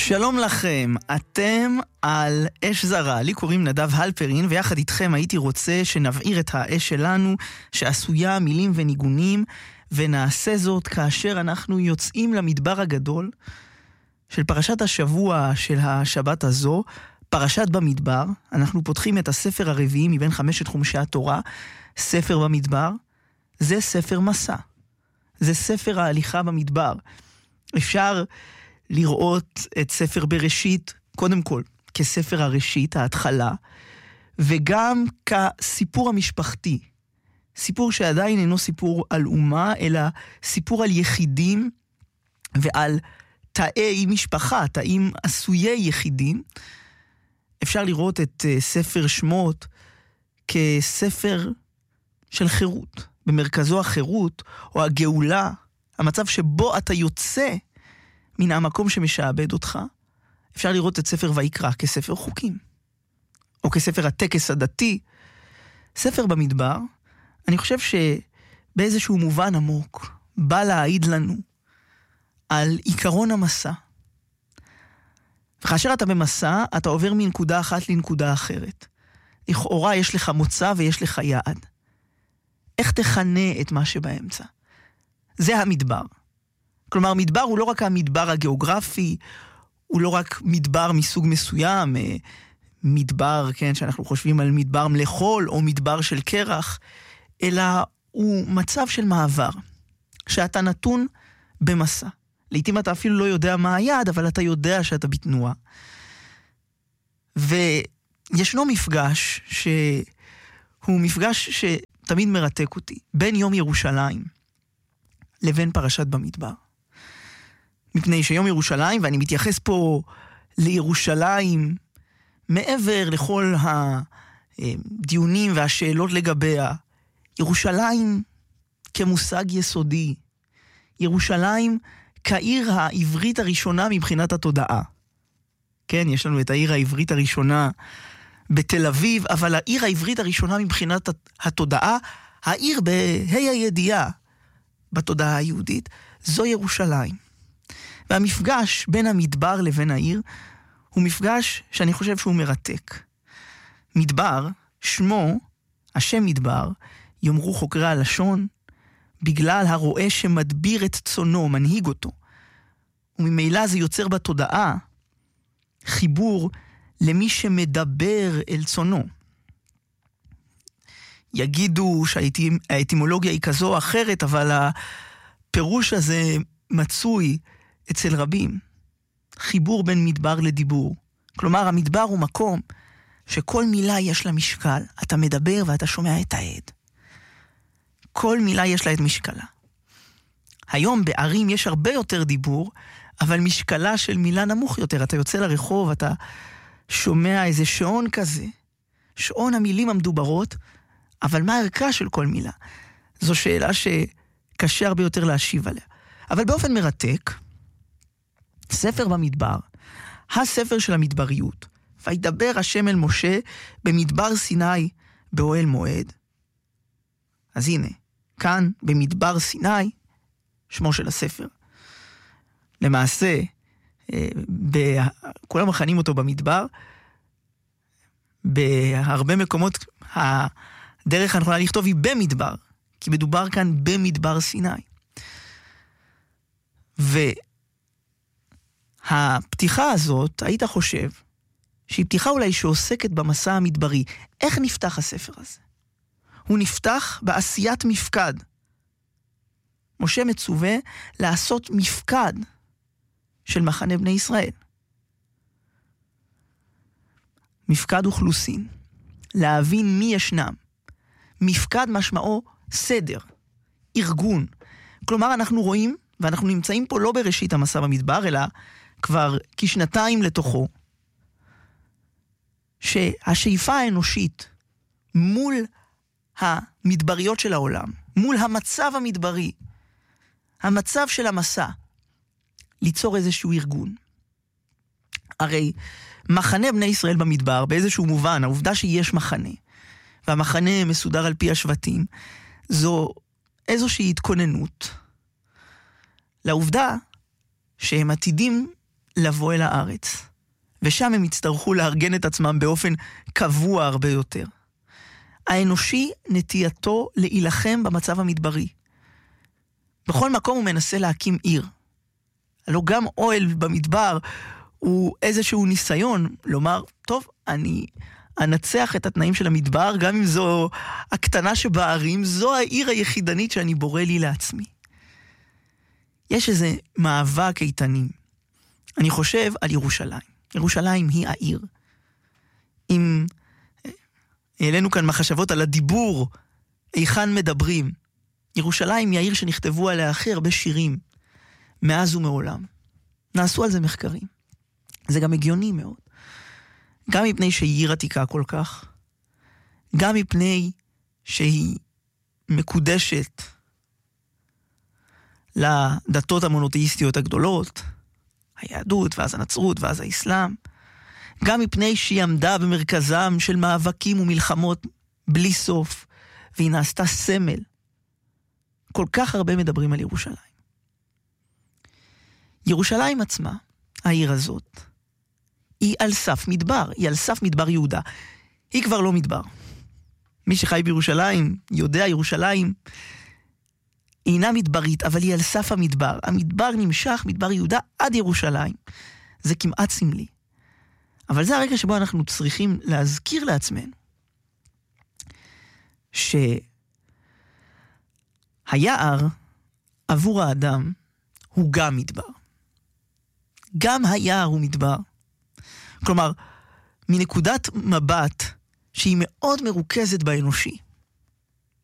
שלום לכם, אתם על אש זרה, לי קוראים נדב הלפרין, ויחד איתכם הייתי רוצה שנבעיר את האש שלנו, שעשויה מילים וניגונים, ונעשה זאת כאשר אנחנו יוצאים למדבר הגדול של פרשת השבוע של השבת הזו, פרשת במדבר. אנחנו פותחים את הספר הרביעי מבין 5 חומשי התורה, ספר במדבר. זה ספר מסע, זה ספר ההליכה במדבר. אפשר לראות את ספר בראשית, קודם כל, כספר הראשית, ההתחלה, וגם כסיפור המשפחתי. סיפור שעדיין אינו סיפור על אומה, אלא סיפור על יחידים ועל תאי משפחה, תאים עשויי יחידים. אפשר לראות את ספר שמות כספר של חירות. במרכזו החירות או הגאולה, המצב שבו אתה יוצא מן המקום שמשעבד אותך. אפשר לראות את ספר ויקרא כספר חוקים, או כספר הטקס הדתי. ספר במדבר, אני חושב שבאיזשהו מובן עמוק, בא להעיד לנו על עיקרון המסע. וכאשר אתה במסע, אתה עובר מנקודה אחת לנקודה אחרת. לכאורה יש לך מוצא ויש לך יעד. איך תכנה את מה שבאמצע? זה המדבר. כלומר, מדבר הוא לא רק המדבר הגיאוגרפי, הוא לא רק מדבר מסוג מסוים, מדבר, כן, שאנחנו חושבים על מדבר מלחול או מדבר של קרח, אלא הוא מצב של מעבר, שאתה נתון במסע. לעתים אתה אפילו לא יודע מה היעד, אבל אתה יודע שאתה בתנועה. וישנו מפגש שהוא מפגש שתמיד מרתק אותי, בין יום ירושלים לבין פרשת במדבר. מפני שיום ירושלים, ואני מתייחס פה לירושלים מעבר לכל הדיונים והשאלות לגביה, ירושלים כמושג יסודי, ירושלים כעיר העברית הראשונה מבחינת התודעה. כן, יש לנו את העיר העברית הראשונה בתל אביב, אבל העיר העברית הראשונה מבחינת התודעה, העיר בה"א הידיעה בתודעה היהודית, זו ירושלים. והמפגש בין המדבר לבין העיר הוא מפגש שאני חושב שהוא מרתק. מדבר, שמו, השם מדבר, יאמרו חוקרי הלשון, בגלל הרועה שמדביר את צונו, מנהיג אותו. וממילא זה יוצר בתודעה חיבור למי שמדבר אל צונו. יגידו שהאטימולוגיה היא כזו או אחרת, אבל הפירוש הזה מצוי אצל רבים. חיבור בין מדבר לדיבור. כלומר, המדבר הוא מקום שכל מילה יש לה משקל. אתה מדבר ואתה שומע את העד. כל מילה יש לה את משקלה. היום בערים יש הרבה יותר דיבור, אבל משקלה של מילה נמוך יותר. אתה יוצא לרחוב, אתה שומע איזה שעון כזה. שעון המילים המדוברות, אבל מה הערכה של כל מילה? זו שאלה שקשה הרבה יותר להשיב עליה. אבל באופן מרתק, ספר במדבר, הספר של המדבריות, וידבר השם אל משה במדבר סיני באוהל מועד. אז הנה, כאן במדבר סיני, שמו של הספר. למעשה, כולם מכנים אותו במדבר, בהרבה מקומות הדרך הנכונה לכתוב היא במדבר, כי מדובר כאן במדבר סיני. והפתיחה הזאת, היית חושב, שהיא פתיחה אולי שעוסקת במסע המדברי. איך נפתח הספר הזה? הוא נפתח בעשיית מפקד. משה מצווה לעשות מפקד של מחנה בני ישראל. מפקד אוכלוסין. להבין מי ישנם. מפקד משמעו סדר, ארגון. כלומר, אנחנו רואים, ואנחנו נמצאים פה לא בראשית המסע במדבר, אלא כבר כשנתיים לתוכו, שהשאיפה האנושית מול המדבריות של העולם, מול המצב המדברי, המצב של המסע, ליצור איזשהו ארגון. הרי מחנה בני ישראל במדבר, באיזשהו מובן, העובדה שיש מחנה, והמחנה מסודר על פי השבטים, זו איזושהי התכוננות לעובדה שהם עתידים לבוא אל הארץ. ושם הם יצטרכו לארגן את עצמם באופן קבוע הרבה יותר. האנושי נטייתו להילחם במצב המדברי. בכל מקום הוא מנסה להקים עיר. הלא גם אוהל במדבר הוא איזשהו ניסיון לומר, טוב, אני אנצח את התנאים של המדבר, גם אם זו הקטנה שבערים, זו העיר היחידנית שאני בורא לי לעצמי. יש איזה מאבק איתנים. אני חושב על ירושלים. ירושלים היא העיר. אם העלינו כאן מחשבות על הדיבור, היכן מדברים. ירושלים היא העיר שנכתבו עליה הכי הרבה שירים, מאז ומעולם. נעשו על זה מחקרים. זה גם הגיוני מאוד. גם מפני שהיא עיר עתיקה כל כך, גם מפני שהיא מקודשת לדתות המונותאיסטיות הגדולות, היהדות ואז הנצרות ואז האסלאם, גם מפני שהיא עמדה במרכזם של מאבקים ומלחמות בלי סוף, והיא נעשתה סמל. כל כך הרבה מדברים על ירושלים. ירושלים עצמה, העיר הזאת, היא על סף מדבר, היא על סף מדבר יהודה. היא כבר לא מדבר. מי שחי בירושלים יודע, ירושלים אינה מדברית, אבל היא על סף המדבר. המדבר נמשך, מדבר יהודה, עד ירושלים. זה כמעט סמלי. אבל זה הרגע שבו אנחנו צריכים להזכיר לעצמנו שהיער עבור האדם הוא גם מדבר. גם היער הוא מדבר. כלומר, מנקודת מבט שהיא מאוד מרוכזת באנושי,